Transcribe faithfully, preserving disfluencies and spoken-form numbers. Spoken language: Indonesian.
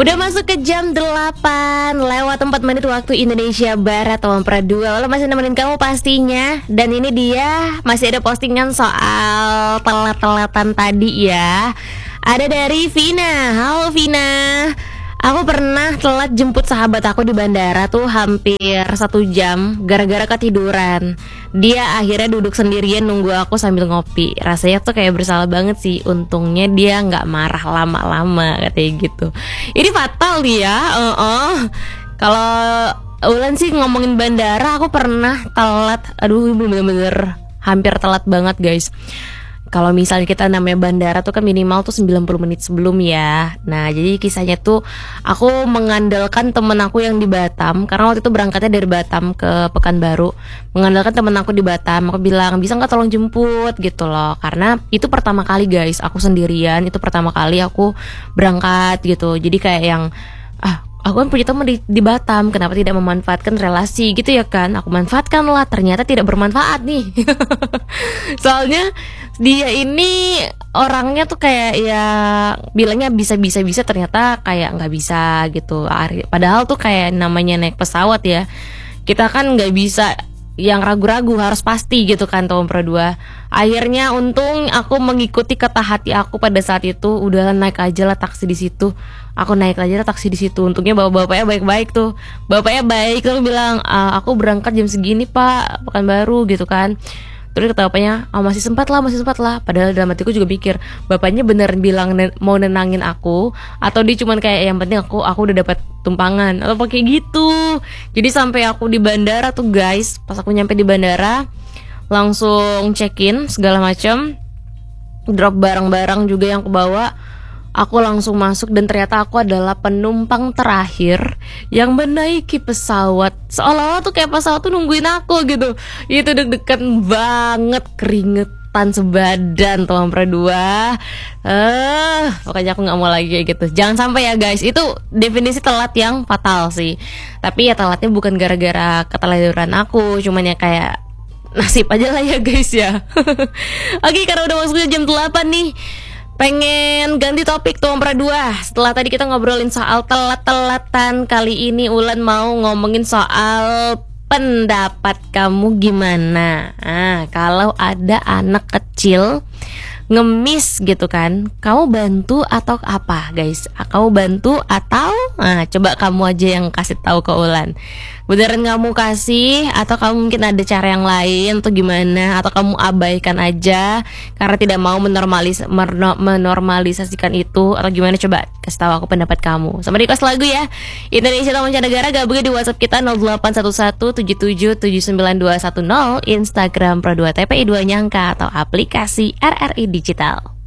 Udah masuk ke jam delapan lewat empat menit waktu Indonesia Barat. Teman Pradua, lo masih nemenin kamu pastinya. Dan ini dia, masih ada postingan soal telat-telatan tadi ya. Ada dari Vina. Halo Vina, aku pernah telat jemput sahabat aku di bandara tuh hampir satu jam gara-gara ketiduran. Dia akhirnya duduk sendirian nunggu aku sambil ngopi. Rasanya tuh kayak bersalah banget sih. Untungnya dia gak marah lama-lama katanya gitu. Ini fatal nih ya. uh-uh. Kalau Ulan sih ngomongin bandara, aku pernah telat. Aduh bener-bener hampir telat banget guys. Kalau misalnya kita namanya bandara tuh kan minimal tuh sembilan puluh menit sebelum ya. Nah jadi kisahnya tuh aku mengandalkan temen aku yang di Batam. Karena waktu itu berangkatnya dari Batam ke Pekanbaru. Mengandalkan temen aku di Batam. Aku bilang bisa gak tolong jemput gitu loh. Karena itu pertama kali guys, aku sendirian. Itu pertama kali aku berangkat gitu. Jadi kayak yang ah aku kan punya teman di, di Batam, kenapa tidak memanfaatkan relasi gitu ya kan? Aku manfaatkan lah, ternyata tidak bermanfaat nih. Soalnya dia ini orangnya tuh kayak ya bilangnya bisa-bisa-bisa, ternyata kayak nggak bisa gitu. Padahal tuh kayak namanya naik pesawat ya, kita kan nggak bisa yang ragu-ragu, harus pasti gitu kan tahun Pradua. Akhirnya untung aku mengikuti kata hati aku pada saat itu, udah naik aja lah taksi di situ. Aku naik aja lah taksi di situ. Untungnya bapak-bapaknya baik-baik tuh. Bapaknya baik, terus bilang, aku berangkat jam segini pak, Pekanbaru gitu kan. Terus kata bapaknya, oh, masih sempat lah, masih sempat lah. Padahal dalam hatiku juga pikir, bapaknya beneran bilang nen- mau nenangin aku, atau dia cuman kayak yang penting aku aku udah dapat tumpangan atau pakai gitu. Jadi sampai aku di bandara tuh guys, pas aku nyampe di bandara langsung check-in segala macam, drop barang-barang juga yang aku bawa. Aku langsung masuk dan ternyata aku adalah penumpang terakhir yang menaiki pesawat. Seolah-olah tuh kayak pesawat tuh nungguin aku gitu. Itu deg-degan banget, keringetan sebadan teman Pradua. Eh, pokoknya aku nggak mau lagi kayak gitu. Jangan sampai ya guys. Itu definisi telat yang fatal sih. Tapi ya telatnya bukan gara-gara keteladuran aku, cuman ya kayak nasib aja lah ya guys ya. Oke, karena udah masuk jam delapan nih, pengen ganti topik tuh Pradua. Setelah tadi kita ngobrolin soal telat-telatan, kali ini Ulan mau ngomongin soal pendapat kamu gimana. Nah, kalau ada anak kecil ngemis gitu kan, kamu bantu atau apa guys? Kamu bantu atau nah, coba kamu aja yang kasih tahu ke Ulan. Beneran kamu kasih atau kamu mungkin ada cara yang lain atau gimana, atau kamu abaikan aja karena tidak mau menormalis merno, menormalisasikan itu, atau gimana? Coba kasih tahu aku pendapat kamu. Sama request lagu ya. Indonesia atau mancanegara gabungin di WhatsApp kita nol delapan satu satu tujuh tujuh tujuh sembilan dua satu nol, Instagram Pradua T P I dua Nyangka atau aplikasi R R I Digital.